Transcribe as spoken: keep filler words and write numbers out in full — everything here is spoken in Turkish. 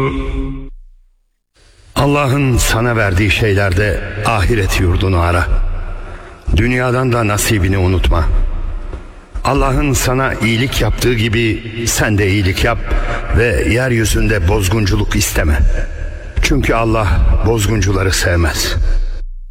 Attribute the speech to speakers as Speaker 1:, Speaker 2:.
Speaker 1: Allah'ın sana verdiği şeylerde ahiret yurdunu ara. Dünyadan da nasibini unutma. Allah'ın sana iyilik yaptığı gibi sen de iyilik yap ve yeryüzünde bozgunculuk isteme. Çünkü Allah bozguncuları sevmez.